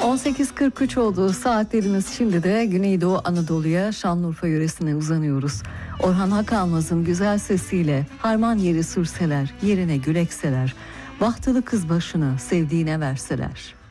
18.43 oldu saatlerimiz, şimdi de Güneydoğu Anadolu'ya, Şanlıurfa yöresine uzanıyoruz. Orhan Hakalmaz'ın güzel sesiyle harman yeri sürseler, yerine gül ekseler, bahtılı kız başına sevdiğine verseler.